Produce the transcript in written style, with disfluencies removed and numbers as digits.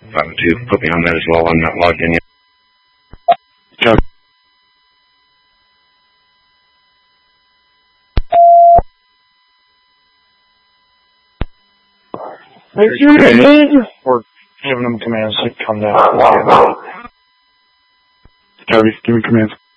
to put me on that as well. I'm not logged in yet. Copy. We're giving them commands to come down. Copy. Give me commands.